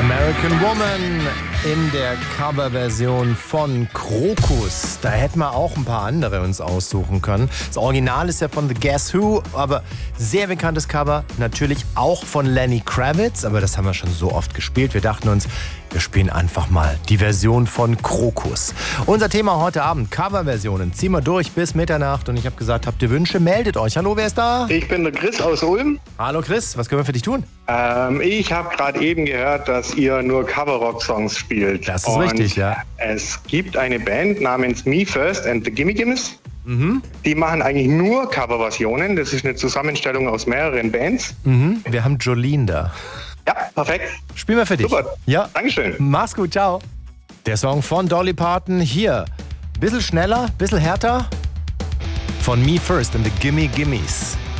American Woman in der Coverversion von Krokus. Da hätten wir auch ein paar andere uns aussuchen können. Das Original ist ja von The Guess Who, aber sehr bekanntes Cover. Natürlich auch von Lenny Kravitz, aber das haben wir schon so oft gespielt. Wir dachten uns, wir spielen einfach mal die Version von Krokus. Unser Thema heute Abend, Coverversionen. Ziehen wir durch bis Mitternacht und ich habe gesagt, habt ihr Wünsche? Meldet euch. Hallo, wer ist da? Ich bin der Chris aus Ulm. Hallo Chris, was können wir für dich tun? Ich habe gerade eben gehört, dass ihr nur Cover-Rock-Songs spielt. Das ist richtig, ja. Es gibt eine Band namens Me First and the Gimme Gimmes. Die machen eigentlich nur Coverversionen. Das ist eine Zusammenstellung aus mehreren Bands. Wir haben Jolene da. Ja, perfekt. Spielen wir für dich. Super. Ja. Dankeschön. Mach's gut, ciao. Der Song von Dolly Parton hier. Bisschen schneller, bisschen härter. Von Me First and the Gimme Gimmes.